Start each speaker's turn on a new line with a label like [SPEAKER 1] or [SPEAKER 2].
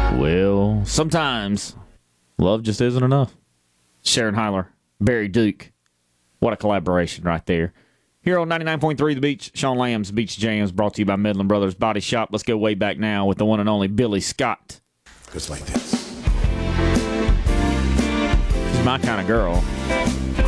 [SPEAKER 1] Well, sometimes love just isn't enough. Sharon Heiler, Barry Duke. What a collaboration right there. Here on 99.3 The Beach, Sean Lamb's Beach Jams, brought to you by Midland Brothers Body Shop. Let's go way back now with the one and only Billy Scott.
[SPEAKER 2] Just like this.
[SPEAKER 1] She's my kind of girl.